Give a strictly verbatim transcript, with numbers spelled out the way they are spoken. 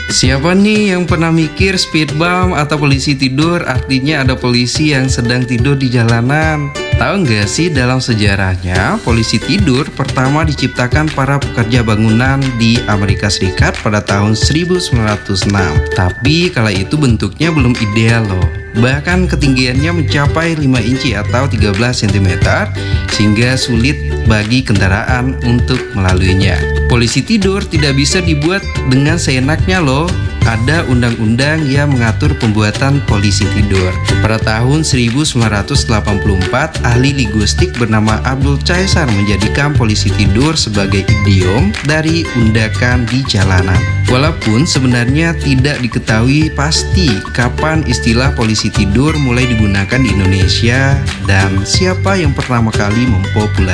Siapa nih yang pernah mikir speed bump atau polisi tidur artinya ada polisi yang sedang tidur di jalanan? Tahu nggak sih dalam sejarahnya polisi tidur pertama diciptakan para pekerja bangunan di Amerika Serikat pada tahun seribu sembilan ratus enam. Tapi kala itu bentuknya belum ideal loh. Bahkan ketinggiannya mencapai lima inci atau tiga belas sentimeter sehingga sulit bagi kendaraan untuk melaluinya. Polisi tidur tidak bisa dibuat dengan seenaknya loh. Ada undang-undang yang mengatur pembuatan polisi tidur. Pada tahun seribu sembilan ratus delapan puluh empat, ahli linguistik bernama Abdul Caesar menjadikan polisi tidur sebagai idiom dari undakan di jalanan. Walaupun sebenarnya tidak diketahui pasti kapan istilah polisi tidur mulai digunakan di Indonesia dan siapa yang pertama kali mempopulerkannya.